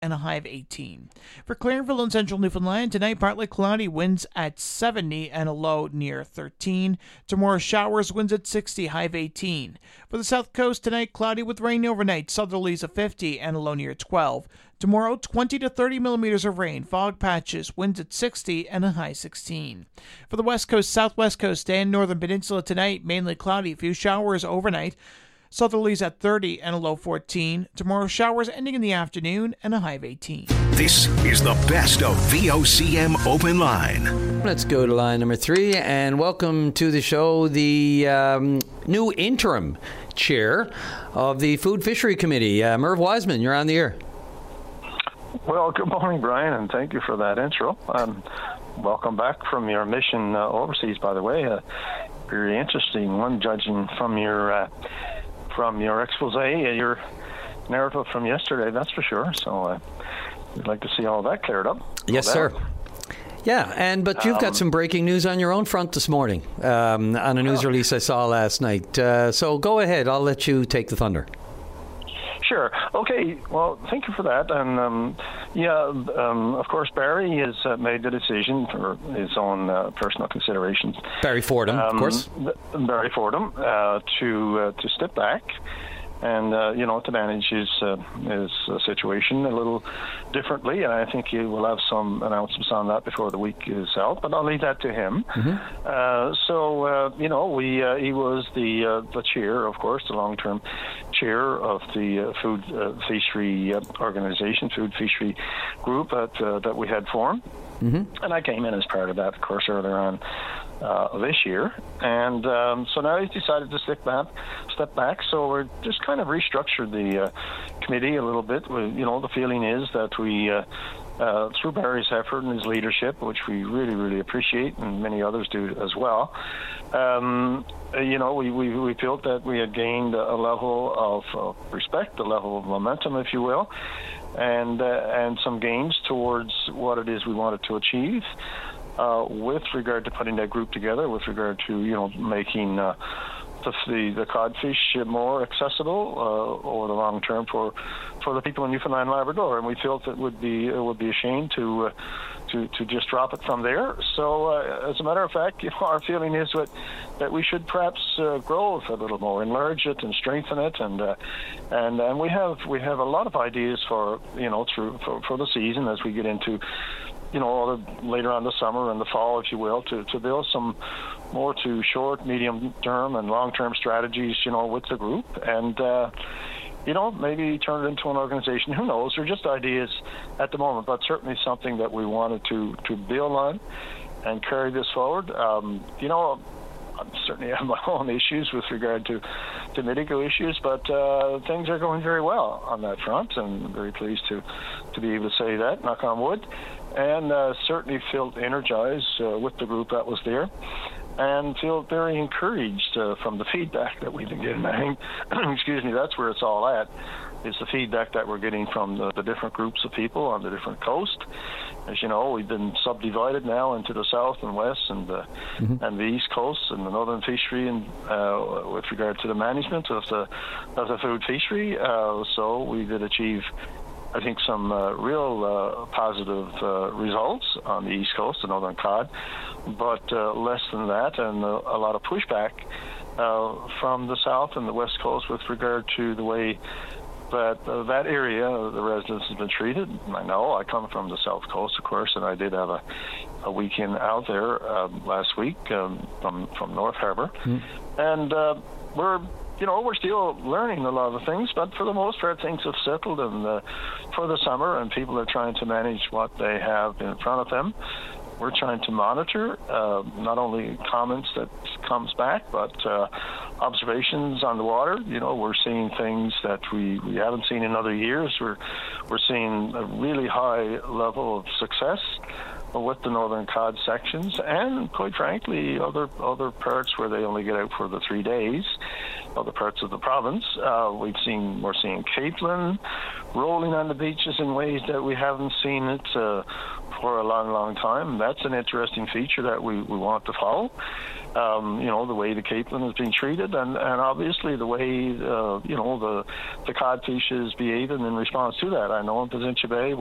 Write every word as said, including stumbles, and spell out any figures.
and a high of eighteen. For Clarenville and central Newfoundland, tonight partly cloudy, winds at seventy and a low near thirteen. Tomorrow showers, winds at sixty, high of eighteen. For the south coast, tonight cloudy with rain overnight, southerlies of fifty and a low near twelve. Tomorrow, twenty to thirty millimeters of rain, fog patches, winds at sixty and a high sixteen. For the west coast, southwest coast, and northern peninsula tonight, mainly cloudy, few showers overnight. Southerlies at thirty and a low fourteen. Tomorrow, showers ending in the afternoon and a high of eighteen. This is the best of V O C M Open Line. Let's go to line number three, and welcome to the show the um, new interim chair of the Food Fishery Committee, uh, Merv Wiseman. You're on the air. Well, good morning, Brian, and thank you for that intro. Um, welcome back from your mission uh, overseas, by the way. Uh, very interesting one, judging from your uh, from your expose, uh, your narrative from yesterday, that's for sure. So uh, we'd like to see all that cleared up. Yes, sir. Yeah, and but you've um, got some breaking news on your own front this morning um, on a news oh. release I saw last night. Uh, so go ahead. I'll let you take the thunder. Sure. Okay. Well, thank you for that. And um, yeah, um, of course, Barry has uh, made the decision for his own uh, personal considerations. Barry Fordham, um, of course. Barry Fordham uh, to uh, to step back and uh, you know to manage his uh, his uh, situation a little differently. And I think he will have some announcements on that before the week is out. But I'll leave that to him. Mm-hmm. Uh, so uh, you know, we uh, he was the uh, the chair, of course, the long term chair of the uh, food uh, fishery uh, organization, food fishery group that uh, that we had formed, mm-hmm. and I came in as part of that, of course, earlier on uh, this year, and um, so now he's decided to stick back, step back. So we're just kind of restructured the uh, committee a little bit. We, you know, the feeling is that we. Uh, Uh, through Barry's effort and his leadership, which we really, really appreciate, and many others do as well, um, you know, we, we, we felt that we had gained a level of uh, respect, a level of momentum, if you will, and uh, and some gains towards what it is we wanted to achieve uh, with regard to putting that group together, with regard to, you know, making uh, the, the the codfish more accessible uh, over the long term for for the people in Newfoundland and Labrador, and we felt it would be it would be a shame to uh, to to just drop it from there. So, uh, as a matter of fact, you know, our feeling is that that we should perhaps uh, grow it a little more, enlarge it, and strengthen it, and uh, and and we have we have a lot of ideas for you know through for, for the season as we get into you know all the, later on the summer and the fall, if you will, to to build some more to short, medium term, and long term strategies, you know, with the group, and uh, you know, maybe turn it into an organization. Who knows? They're just ideas at the moment, but certainly something that we wanted to to build on and carry this forward. Um, you know, I certainly have my own issues with regard to to Medico issues, but uh, things are going very well on that front, and I'm very pleased to to be able to say that, knock on wood, and uh, certainly felt energized uh, with the group that was there, and feel very encouraged uh, from the feedback that we've been getting. I think, excuse me, that's where it's all at, is the feedback that we're getting from the, the different groups of people on the different coast. As you know, we've been subdivided now into the south and west and the, mm-hmm. and the east coast and the northern fishery, and uh, with regard to the management of the of the food fishery. Uh, so we did achieve, I think, some uh, real uh, positive uh, results on the east coast, the northern cod, but uh, less than that, and uh, a lot of pushback uh, from the south and the west coast with regard to the way that uh, that area, uh, the residents have been treated. I know I come from the south coast, of course, and I did have a, a weekend out there um, last week um, from from North Harbour, mm-hmm. and uh, we're. You know, we're still learning a lot of things, but for the most part, things have settled and uh, for the summer, and people are trying to manage what they have in front of them. We're trying to monitor uh, not only comments that comes back, but uh, observations on the water. You know, we're seeing things that we, we haven't seen in other years. We're we're seeing a really high level of success with the northern cod sections, and quite frankly, other other parts where they only get out for the three days. other parts of the province. Uh, we've seen we're seeing capelin rolling on the beaches in ways that we haven't seen it uh, for a long, long time. That's an interesting feature that we, we want to follow. Um, you know, the way the capelin is being treated, and, and obviously the way, uh, you know, the, the codfish is behaving in response to that. I know in Peninsula Bay,